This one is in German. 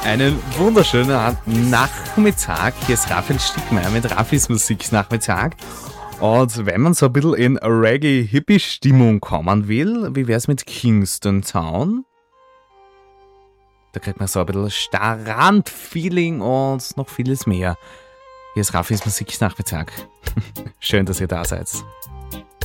Einen wunderschönen Nachmittag. Hier ist Raphael Stickmeier mit Raffis Musiknachmittag. Und wenn man so ein bisschen in Reggae-Hippie-Stimmung kommen will, wie wär's mit Kingston Town? Da kriegt man so ein bisschen Strand-Feeling und noch vieles mehr. Hier ist Raffis Musiknachmittag. Schön, dass ihr da seid.